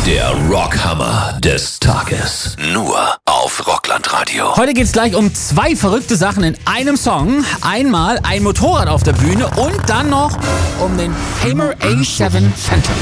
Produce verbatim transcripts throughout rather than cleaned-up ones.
Der Rockhammer des Tages. Nur auf Rocklandradio. Heute geht's gleich um zwei verrückte Sachen in einem Song. Einmal ein Motorrad auf der Bühne und dann noch um den Hamer A sieben Phantom.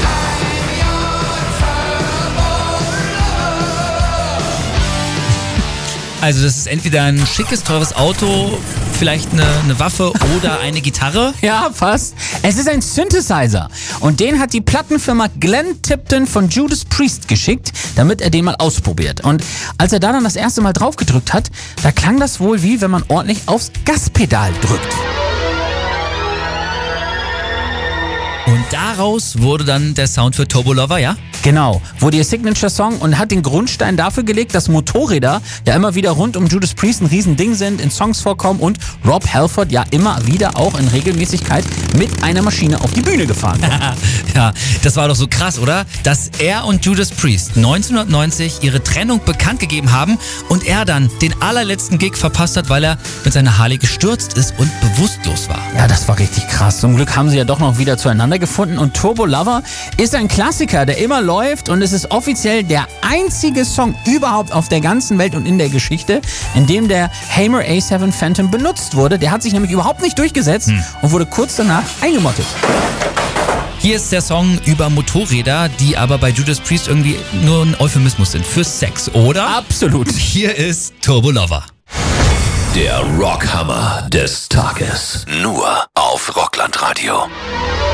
Also das ist entweder ein schickes, teures Auto, vielleicht eine, eine Waffe oder eine Gitarre. Ja, fast. Es ist ein Synthesizer. Und den hat die Plattenfirma Glenn Tipton von Judas Priest geschickt, damit er den mal ausprobiert. Und als er da dann das erste Mal drauf gedrückt hat, da klang das wohl wie, wenn man ordentlich aufs Gaspedal drückt. Und daraus wurde dann der Sound für Turbo Lover, ja? Genau, wurde ihr Signature-Song und hat den Grundstein dafür gelegt, dass Motorräder ja immer wieder rund um Judas Priest ein Riesending sind, in Songs vorkommen und Rob Halford ja immer wieder auch in Regelmäßigkeit mit einer Maschine auf die Bühne gefahren wird. Ja, das war doch so krass, oder? Dass er und Judas Priest neunzehnhundertneunzig ihre Trennung bekannt gegeben haben und er dann den allerletzten Gig verpasst hat, weil er mit seiner Harley gestürzt ist und bewusstlos war. Ja, das war richtig krass. Zum Glück haben sie ja doch noch wieder zueinander gefunden und Turbo Lover ist ein Klassiker, der immer läuft und es ist offiziell der einzige Song überhaupt auf der ganzen Welt und in der Geschichte, in dem der Hamer A sieben Phantom benutzt wurde. Der hat sich nämlich überhaupt nicht durchgesetzt hm. und wurde kurz danach eingemottet. Hier ist der Song über Motorräder, die aber bei Judas Priest irgendwie nur ein Euphemismus sind für Sex, oder? Absolut. Hier ist Turbo Lover. Der Rockhammer des Tages. Nur auf Rocklandradio.